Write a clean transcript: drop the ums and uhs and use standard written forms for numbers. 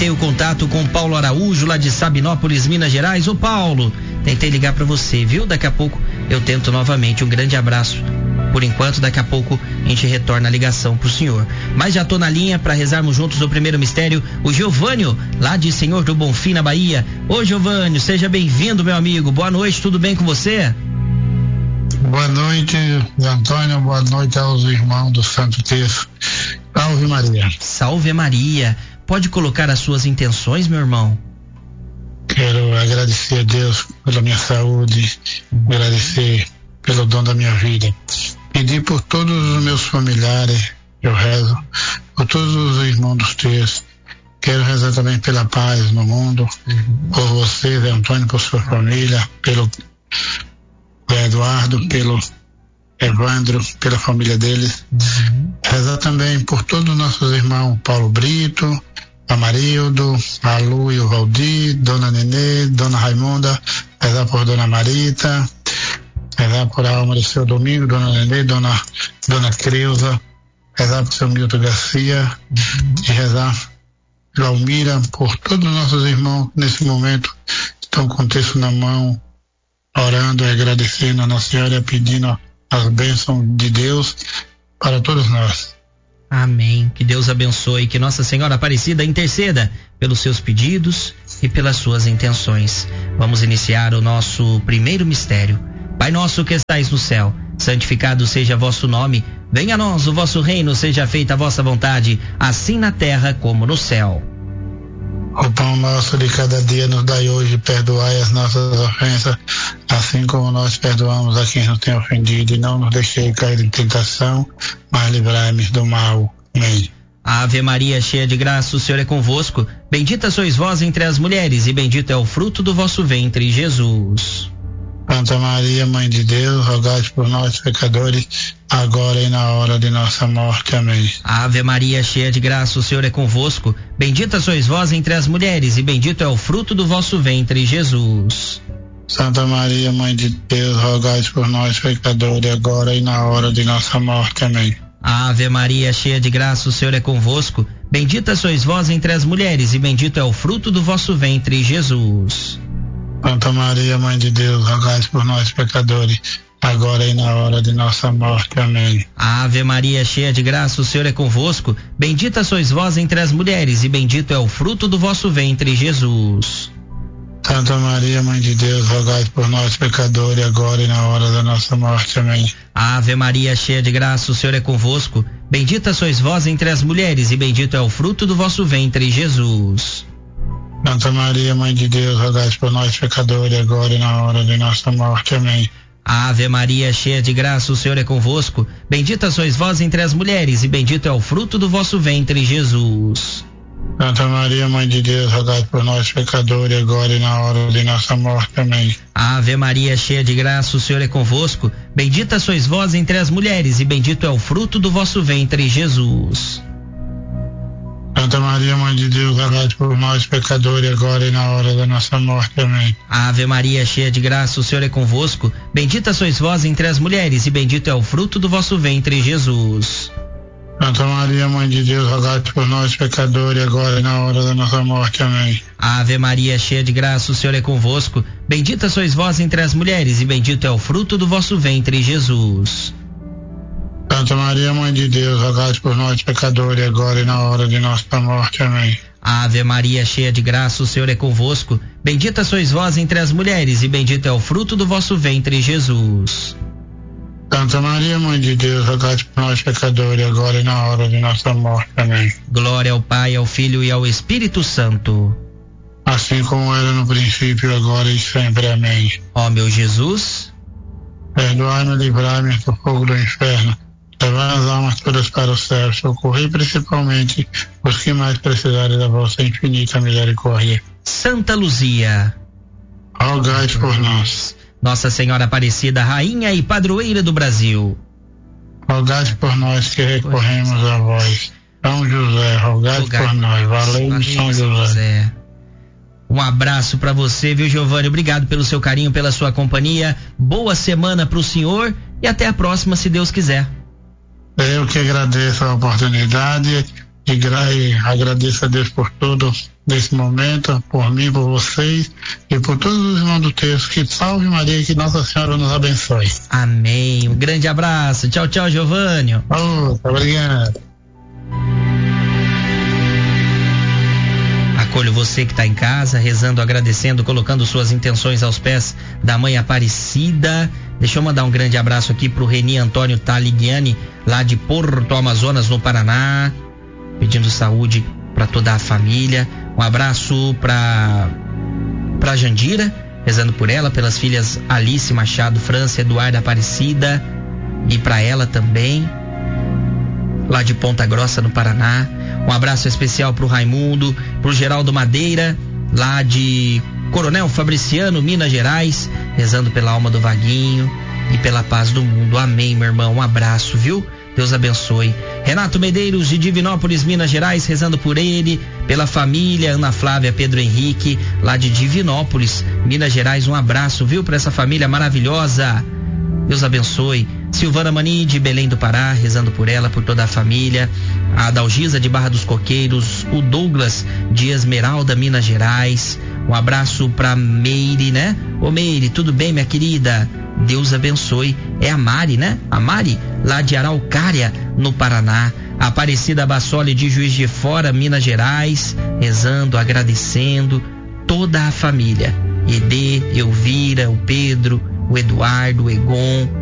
o contato com Paulo Araújo, lá de Sabinópolis, Minas Gerais. Ô Paulo, tentei ligar para você, viu? Daqui a pouco eu tento novamente. Um grande abraço. Por enquanto, daqui a pouco a gente retorna a ligação pro senhor. Mas já tô na linha para rezarmos juntos o primeiro mistério, o Giovânio, lá de Senhor do Bonfim, na Bahia. Ô Giovânio, seja bem-vindo, meu amigo. Boa noite, tudo bem com você? Boa noite, Antônio. Boa noite aos irmãos do Santo Terço. Salve Maria. Salve Maria. Pode colocar as suas intenções, meu irmão? Quero agradecer a Deus pela minha saúde, agradecer pelo dom da minha vida. Pedir por todos os meus familiares, eu rezo, por todos os irmãos dos terços. Quero rezar também pela paz no mundo, por você, Antônio, por sua família, pelo Eduardo, pelo Evandro, pela família deles. Rezar também por todos os nossos irmãos, Paulo Brito, Amarildo, a Lu e o Valdir, Dona Nenê, Dona Raimunda. Rezar por Dona Marita, rezar por a alma do seu Domingo, Dona Nenê, Dona Creuza, rezar por seu Milton Garcia, e rezar pela Almira, por todos os nossos irmãos que nesse momento estão com o texto na mão, orando e agradecendo a Nossa Senhora e pedindo as bênçãos de Deus para todos nós. Amém. Que Deus abençoe, que Nossa Senhora Aparecida interceda pelos seus pedidos e pelas suas intenções. Vamos iniciar o nosso primeiro mistério. Pai nosso que estais no céu, santificado seja vosso nome. Venha a nós o vosso reino, seja feita a vossa vontade, assim na terra como no céu. O pão nosso de cada dia nos dai hoje, perdoai as nossas ofensas, assim como nós perdoamos a quem nos tem ofendido, e não nos deixei cair em tentação, mas livrai-nos do mal. Amém. Ave Maria, cheia de graça, o Senhor é convosco. Bendita sois vós entre as mulheres, e bendito é o fruto do vosso ventre, Jesus. Santa Maria, Mãe de Deus, rogai por nós, pecadores, agora e na hora de nossa morte. Amém. Ave Maria, cheia de graça, o Senhor é convosco. Bendita sois vós entre as mulheres, e bendito é o fruto do vosso ventre, Jesus. Santa Maria, Mãe de Deus, rogai por nós, pecadores, agora e na hora de nossa morte. Amém. Ave Maria, cheia de graça, o Senhor é convosco. Bendita sois vós entre as mulheres, e bendito é o fruto do vosso ventre, Jesus. Santa Maria, Mãe de Deus, rogai por nós, pecadores, agora e na hora de nossa morte. Amém. Ave Maria, cheia de graça, o Senhor é convosco. Bendita sois vós entre as mulheres, e bendito é o fruto do vosso ventre, Jesus. Santa Maria, Mãe de Deus, rogai por nós, pecadores, agora e na hora da nossa morte. Amém. Ave Maria, cheia de graça, o Senhor é convosco. Bendita sois vós entre as mulheres, e bendito é o fruto do vosso ventre, Jesus. Santa Maria, Mãe de Deus, rogai por nós, pecadores, agora e na hora de nossa morte. Amém. Ave Maria, cheia de graça, o Senhor é convosco. Bendita sois vós entre as mulheres, e bendito é o fruto do vosso ventre, Jesus. Santa Maria, Mãe de Deus, rogai por nós, pecadores, agora e na hora de nossa morte. Amém. Ave Maria, cheia de graça, o Senhor é convosco. Bendita sois vós entre as mulheres, e bendito é o fruto do vosso ventre, Jesus. Santa Maria, Mãe de Deus, rogai por nós, pecadores, agora e na hora da nossa morte. Amém. Ave Maria, cheia de graça, o Senhor é convosco. Bendita sois vós entre as mulheres, e bendito é o fruto do vosso ventre, Jesus. Santa Maria, Mãe de Deus, rogai por nós, pecadores, agora e na hora da nossa morte. Amém. Ave Maria, cheia de graça, o Senhor é convosco. Bendita sois vós entre as mulheres, e bendito é o fruto do vosso ventre, Jesus. Santa Maria, Mãe de Deus, rogai por nós, pecadores, agora e na hora de nossa morte. Amém. Ave Maria, cheia de graça, o Senhor é convosco. Bendita sois vós entre as mulheres, e bendito é o fruto do vosso ventre, Jesus. Santa Maria, Mãe de Deus, rogai por nós, pecadores, agora e na hora de nossa morte. Amém. Glória ao Pai, ao Filho e ao Espírito Santo. Assim como era no princípio, agora e sempre. Amém. Ó meu Jesus, perdoai-me e livrai-me do fogo do inferno. Levai as almas todas para o céu, socorrei principalmente os que mais precisarem da vossa infinita misericórdia. Santa Luzia, rogai por nós. Nossa Senhora Aparecida, Rainha e Padroeira do Brasil, rogai por nós que recorremos a vós. São José, rogai por nós. Valeu, São José. Um abraço para você, viu, Giovânio? Obrigado pelo seu carinho, pela sua companhia. Boa semana pro senhor e até a próxima, se Deus quiser. Eu que agradeço a oportunidade e agradeço a Deus por tudo. nesse momento, por mim, por vocês e por todos os irmãos do texto. Que salve Maria e que Nossa Senhora nos abençoe. Amém. Um grande abraço. Tchau, tchau, Giovânio. Obrigado. Acolho você que está em casa, rezando, agradecendo, colocando suas intenções aos pés da Mãe Aparecida. Deixa eu mandar um grande abraço aqui pro Reni Antônio Taligiani, lá de Porto Amazonas, no Paraná, pedindo saúde para toda a família. Um abraço pra Jandira, rezando por ela, pelas filhas Alice Machado França, Eduarda Aparecida, e para ela também, lá de Ponta Grossa, no Paraná. Um abraço especial pro Raimundo, pro Geraldo Madeira, lá de Coronel Fabriciano, Minas Gerais, rezando pela alma do Vaguinho e pela paz do mundo. Amém, meu irmão. Um abraço, viu? Deus abençoe. Renato Medeiros, de Divinópolis, Minas Gerais, rezando por ele, pela família, Ana Flávia, Pedro Henrique, lá de Divinópolis, Minas Gerais. Um abraço, viu? Pra essa família maravilhosa. Deus abençoe. Silvana Mani, de Belém do Pará, rezando por ela, por toda a família. A Adalgisa, de Barra dos Coqueiros. O Douglas, de Esmeralda, Minas Gerais. Um abraço pra Meire, né? Ô Meire, tudo bem, minha querida? Deus abençoe. É a Mari, né? A Mari, lá de Araucária, no Paraná. A Aparecida Bassoli, de Juiz de Fora, Minas Gerais, rezando, agradecendo toda a família. Edê, Elvira, o Pedro, o Eduardo, o Egon,